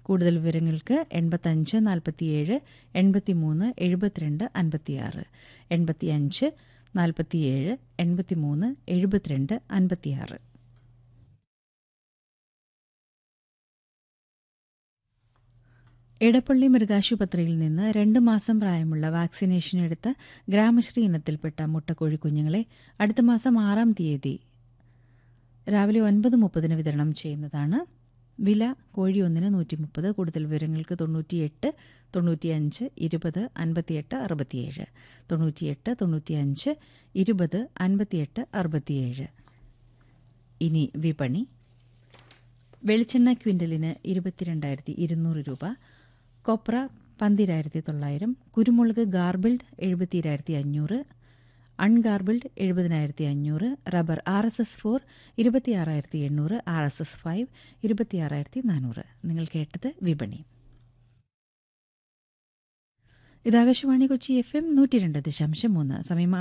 കൂടുതൽ വിവരങ്ങൾക്ക് 85 47 83 72 56 85 47 83 72 56. എടപ്പള്ളി മൃഗാശുപത്രിയിൽ നിന്ന് 2 മാസം പ്രായമുള്ള വാക്സിനേഷൻ എടുത്ത ഗ്രാമശ്രീ ഇനത്തിൽപ്പെട്ട മുട്ടക്കോഴി കുഞ്ഞുങ്ങളെ അടുത്ത മാസം 6-ാം തീയതി രാവിലെ 9:30 വിതരണം ചെയ്യുന്നതാണ്. വില കോഴി ഒന്നിന് 130. കൂടുതൽ വിവരങ്ങൾക്ക് 98 95 20 58 67 98 95 20 58 67. ഇനി വിപണി. വെളിച്ചെണ്ണ ക്വിൻ്റലിന് 22,200 രൂപ, കൊപ്ര 12,900, കുരുമുളക് garbled 72,500, ungarbled 70,500, rubber RSS-4 26,800, RSS-5 26,400. നിങ്ങൾ കേട്ടത് വിപണി. ഇത് ആകാശവാണി കൊച്ചി FM 102.3. സമയം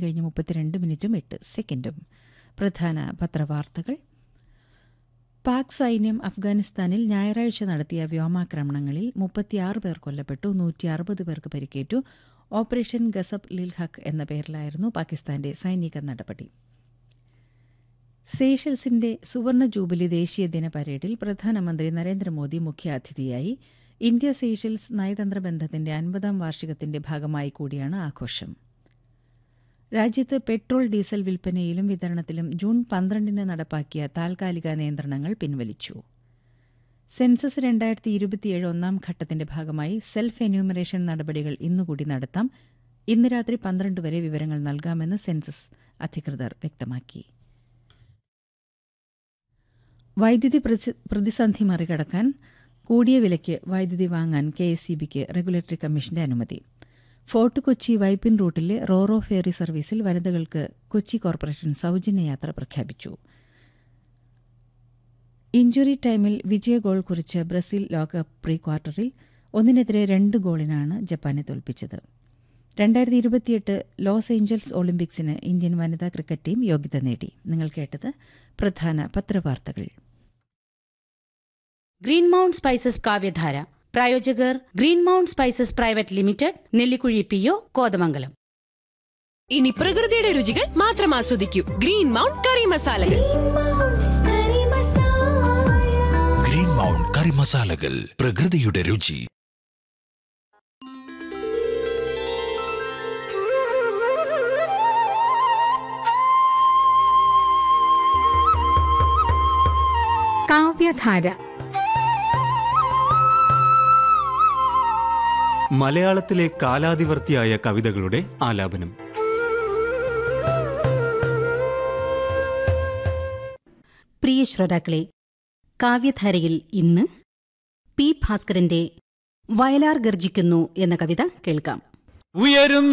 6:32:8. പ്രധാന പത്രവാർത്തകൾ. പാക് സൈന്യം അഫ്ഗാനിസ്ഥാനിൽ ഞായറാഴ്ച നടത്തിയ വ്യോമാക്രമണങ്ങളിൽ 36 പേർ കൊല്ലപ്പെട്ടു, 160 പേർക്ക് പരിക്കേറ്റു. ഓപ്പറേഷൻ ഗസബ് ലിൽ ഹക്ക് എന്ന പേരിലായിരുന്നു പാകിസ്ഥാന്റെ സൈനിക നടപടി. സീഷെൽസിന്റെ സുവർണ ജൂബിലി ദേശീയ ദിന പരേഡിൽ പ്രധാനമന്ത്രി നരേന്ദ്രമോദി മുഖ്യാതിഥിയായി. ഇന്ത്യ സീഷെൽസ് നയതന്ത്ര ബന്ധത്തിന്റെ 50-ാം വാർഷികത്തിന്റെ ഭാഗമായി കൂടിയാണ് ആഘോഷം. രാജ്യത്ത് പെട്രോൾ ഡീസൽ വിൽപ്പനയിലും വിതരണത്തിലും ജൂൺ 12-ന് നടപ്പാക്കിയ താൽക്കാലിക നിയന്ത്രണങ്ങൾ പിൻവലിച്ചു. സെൻസസ് 2027 ഒന്നാം ഘട്ടത്തിന്റെ ഭാഗമായി സെൽഫ് എന്യൂമറേഷൻ നടപടികൾ ഇന്നുകൂടി നടത്താം. ഇന്ന് രാത്രി 12 വരെ വിവരങ്ങൾ നൽകാമെന്ന് സെൻസസ് അധികൃതർ വ്യക്തമാക്കി. വൈദ്യുതി പ്രതിസന്ധി മറികടക്കാൻ കൂടിയ വിലയ്ക്ക് വൈദ്യുതി വാങ്ങാൻ KSEBക്ക് റെഗുലേറ്ററി കമ്മീഷന്റെ അനുമതി. ഫോർട്ട് കൊച്ചി വൈപ്പിൻ റൂട്ടിലെ റോറോ ഫെറി സർവീസിൽ വനിതകൾക്ക് കൊച്ചി കോർപ്പറേഷൻ സൌജന്യ യാത്ര പ്രഖ്യാപിച്ചു. ഇഞ്ചുറി ടൈമിൽ വിജയ ഗോൾ കുറിച്ച് ബ്രസീൽ ലോകകപ്പ് പ്രീ ക്വാർട്ടറിൽ 1-2 ഗോളിനാണ് ജപ്പാനെ തോൽപ്പിച്ചത്. 2028 ലോസ് ഏഞ്ചൽസ് ഒളിമ്പിക്സിന് ഇന്ത്യൻ വനിതാ ക്രിക്കറ്റ് ടീം യോഗ്യത നേടി. നിങ്ങൾ കേട്ടത് പ്രധാന പത്രവാർത്തകൾ. ഗ്രീൻ മൗണ്ട് സ്പൈസസ് കാവ്യധാര. പ്രായോജകർ green mount spices private limited, Nellikuzhi PO, Kothamangalam. ഇനി പ്രകൃതിയുടെ രുചികൾ മാത്രം ആസ്വദിക്കൂ. ഗ്രീൻ മൗണ്ട് കറി മസാലകൾ. ഗ്രീൻ മൗണ്ട് കറി മസാലകൾ, പ്രകൃതിയുടെ രുചി. കാവ്യധാര. മലയാളത്തിലെ കാലാതിവർത്തിയായ കവിതകളുടെ ആലാപനം. പ്രിയ ശ്രോതാക്കളെ, കാവ്യധാരയിൽ ഇന്ന് P. ഭാസ്കരന്റെ വയലാർ ഗർജിക്കുന്നു എന്ന കവിത കേൾക്കാം. ഉയരും